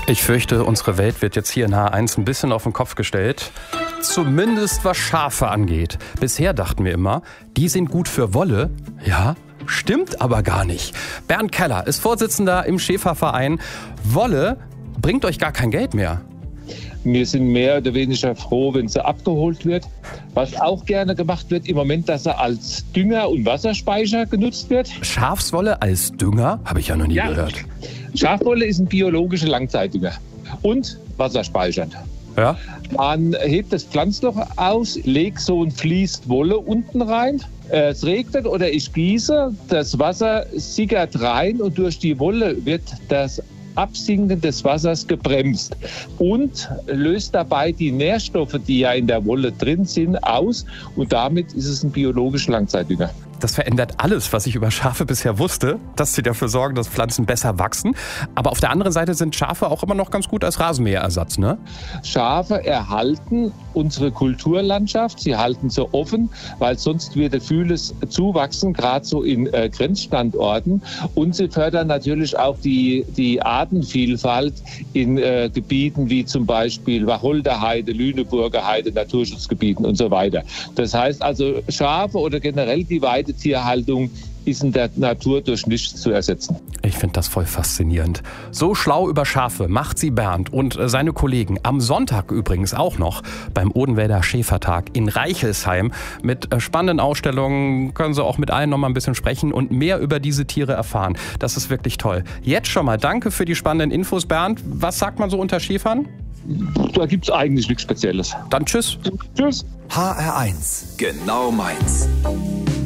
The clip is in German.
Ich fürchte, unsere Welt wird jetzt hier in H1 ein bisschen auf den Kopf gestellt. Zumindest was Schafe angeht. Bisher dachten wir immer, die sind gut für Wolle. Ja, stimmt aber gar nicht. Bernd Keller ist Vorsitzender im Schäferverein. Wolle bringt euch gar kein Geld mehr. Wir sind mehr oder weniger froh, wenn sie abgeholt wird. Was auch gerne gemacht wird im Moment, dass sie als Dünger und Wasserspeicher genutzt wird. Schafswolle als Dünger? Habe ich ja noch nie gehört. Schafwolle ist ein biologischer Langzeitdünger und wasserspeichernd. Ja? Man hebt das Pflanzloch aus, legt so ein Vlies Wolle unten rein. Es regnet oder ich gieße, das Wasser sickert rein und durch die Wolle wird das Absinken des Wassers gebremst und löst dabei die Nährstoffe, die ja in der Wolle drin sind, aus. Und damit ist es ein biologischer Langzeitdünger. Das verändert alles, was ich über Schafe bisher wusste, dass sie dafür sorgen, dass Pflanzen besser wachsen. Aber auf der anderen Seite sind Schafe auch immer noch ganz gut als Rasenmäherersatz, ne? Schafe erhalten unsere Kulturlandschaft. Sie halten sie offen, weil sonst würde vieles zuwachsen, gerade so in Grenzstandorten. Und sie fördern natürlich auch die Artenvielfalt in Gebieten wie zum Beispiel Wacholder Heide, Lüneburger Heide, Naturschutzgebieten und so weiter. Das heißt also, Schafe oder generell die Weidetierhaltung ist in der Natur durch nichts zu ersetzen. Ich finde das voll faszinierend. So schlau über Schafe macht sie Bernd und seine Kollegen. Am Sonntag übrigens auch noch beim Odenwälder Schäfertag in Reichelsheim. Mit spannenden Ausstellungen können Sie auch mit allen noch mal ein bisschen sprechen und mehr über diese Tiere erfahren. Das ist wirklich toll. Jetzt schon mal danke für die spannenden Infos, Bernd. Was sagt man so unter Schäfern? Da gibt es eigentlich nichts Spezielles. Dann tschüss. Tschüss. HR1, genau meins.